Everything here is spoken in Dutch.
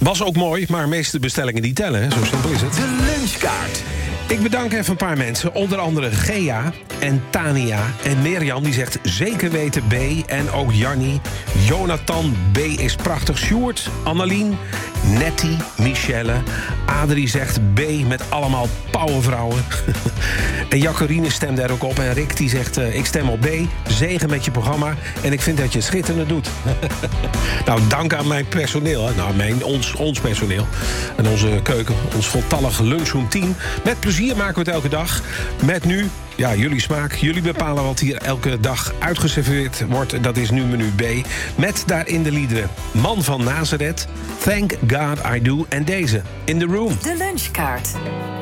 Was ook mooi, maar meeste bestellingen die tellen, hè? Zo simpel is het. De lunchkaart. Ik bedank even een paar mensen. Onder andere Gea en Tania en Mirjam. Die zegt zeker weten B. En ook Jannie. Jonathan B. is prachtig. Sjoerd, Annelien, Nettie, Michelle. Adrie zegt B. met allemaal powervrouwen. En Jacqueline stemt daar ook op. En Rick die zegt ik stem op B. Zegen met je programma. En ik vind dat je het schitterend doet. Nou, dank aan mijn personeel. Hè. Nou, ons personeel. En onze keuken, ons voltallig lunchroom-team. Met plezier maken we het elke dag. Met nu, ja, jullie smaak. Jullie bepalen wat hier elke dag uitgeserveerd wordt. Dat is nu menu B. Met daarin de liederen Man van Nazareth, Thank God I Do en deze, In the Room. De lunchkaart.